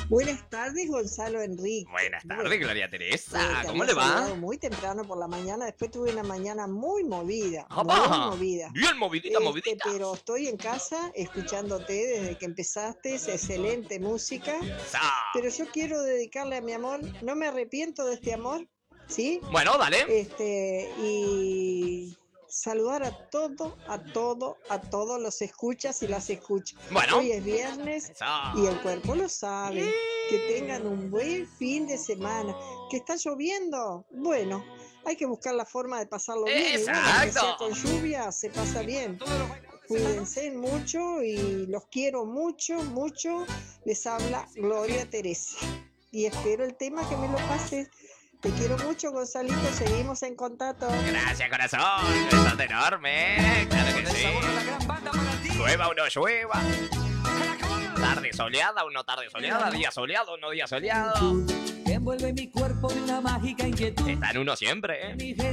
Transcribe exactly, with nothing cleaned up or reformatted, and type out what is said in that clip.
Buenas tardes, Gonzalo Enrique. Buenas tardes, Bueno, Gloria eh, Teresa. te ¿Cómo había le va? saludado muy temprano por la mañana, después tuve una mañana muy movida, muy ¡Apa! movida. Bien movidita, Este, movidita. pero estoy en casa escuchándote desde que empezaste, es excelente música. Esa. Pero yo quiero dedicarle a mi amor, no me arrepiento de este amor, ¿sí? Bueno, dale. Este, y saludar a todo, a todo, a todos los escuchas y las escuchas. Bueno. Hoy es viernes Esa. y el cuerpo lo sabe. Que tengan un buen fin de semana. ¿Que está lloviendo? Bueno, hay que buscar la forma de pasarlo bien. Igual, aunque sea Exacto. con lluvia, se pasa bien. Cuídense mucho y los quiero mucho, mucho. Les habla Gloria Teresa. Y espero el tema que me lo pases. Te quiero mucho, Gonzalito. Seguimos en contacto. Gracias, corazón. Besote enorme. Claro que sí. Llueva o no llueva. Tarde soleada o no tarde soleada. Día soleado o no día soleado. Que envuelve mi cuerpo en una mágica inquietud. Está en uno siempre, ¿eh? Mi